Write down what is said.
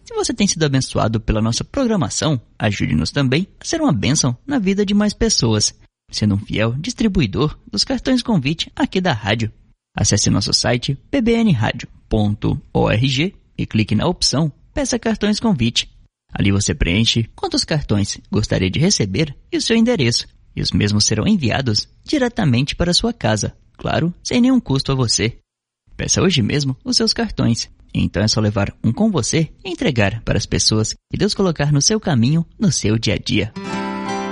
Se você tem sido abençoado pela nossa programação, ajude-nos também a ser uma bênção na vida de mais pessoas, sendo um fiel distribuidor dos cartões convite aqui da rádio. Acesse nosso site pbnradio.org e clique na opção Peça Cartões Convite. Ali você preenche quantos cartões gostaria de receber e o seu endereço, e os mesmos serão enviados diretamente para a sua casa, claro, sem nenhum custo a você. Peça hoje mesmo os seus cartões. Então é só levar um com você e entregar para as pessoas que Deus colocar no seu caminho no seu dia a dia.